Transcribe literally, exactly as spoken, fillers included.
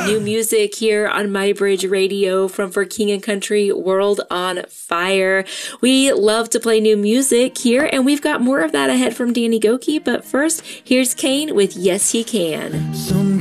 new music here on My Bridge Radio from For King and Country World on Fire. We love to play new music here, and we've got more of that ahead from Danny Gokey. But first, here's Kane with Yes He Can. Some